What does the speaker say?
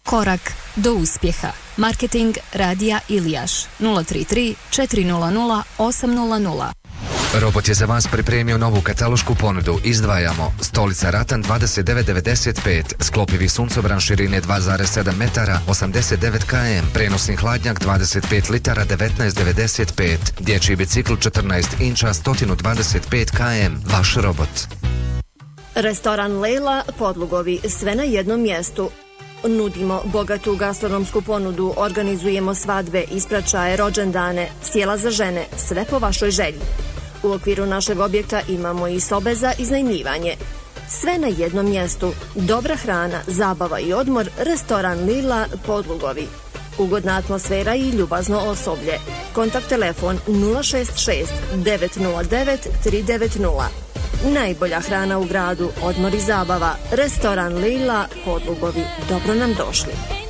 Korak do uspjeha. Marketing Radija Ilijaš 033 400 800. Robot je za vas pripremio novu katalošku ponudu. Izdvajamo stolica ratan 29,95, sklopivi suncobran širine 2,7 metara 89 km, prenosni hladnjak 25 litara 19,95, dječji bicikl 14 inča 125 km. Vaš robot. Restoran Lejla, Podlugovi, sve na jednom mjestu. Nudimo bogatu gastronomsku ponudu, organizujemo svadbe, ispraćaje, rođendane, sjela za žene, sve po vašoj želji. U okviru našeg objekta imamo i sobe za iznajmljivanje. Sve na jednom mjestu. Dobra hrana, zabava i odmor, restoran Lila, Podlugovi. Ugodna atmosfera i ljubazno osoblje. Kontakt telefon 066 909 390. Najbolja hrana u gradu, odmor i zabava. Restoran Lila, Podlugovi. Dobro nam došli.